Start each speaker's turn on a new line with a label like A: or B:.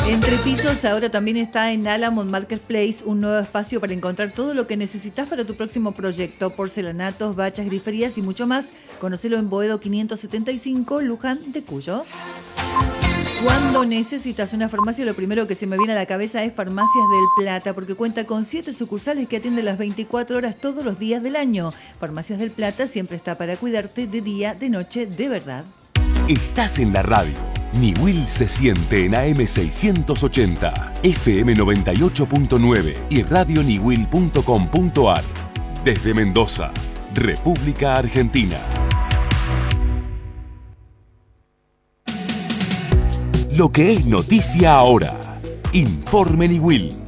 A: Entre Pisos ahora también está en Alamon Marketplace, un nuevo espacio para encontrar todo lo que necesitas para tu próximo proyecto, porcelanatos, bachas, griferías y mucho más. Conocelo en Boedo 575, Luján de Cuyo. Cuando necesitas una farmacia, lo primero que se me viene a la cabeza es Farmacias del Plata, porque cuenta con 7 sucursales que atienden las 24 horas todos los días del año. Farmacias del Plata siempre está para cuidarte de día, de noche, de verdad.
B: Estás en la radio. Niwil se siente en AM680, FM 98.9 y radioniwil.com.ar. Desde Mendoza, República Argentina. Lo que es noticia ahora. Informe Niwil.